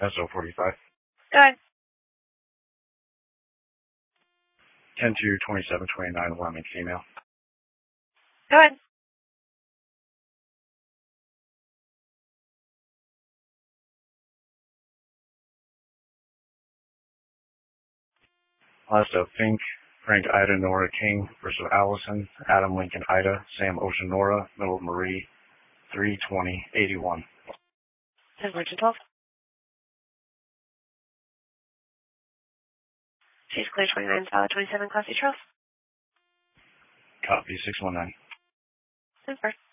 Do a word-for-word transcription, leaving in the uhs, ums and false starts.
S O forty-five. Go ahead. ten two twenty-seven twenty-nine, Wyoming female. Go ahead. Last up, Fink, Frank Ida Nora King versus Allison, Adam Lincoln Ida, Sam Ocean Nora, Middle Marie, three twenty eighty-one. ten fourteen twelve. She's clear twenty-nine, solid twenty-seven, Classy Charles. Copy six one nine. Super.